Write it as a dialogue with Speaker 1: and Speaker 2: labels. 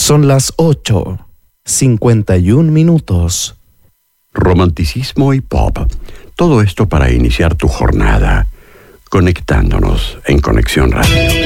Speaker 1: Son las 8:51.
Speaker 2: Romanticismo y pop. Todo esto para iniciar tu jornada, conectándonos en Conexión Radio.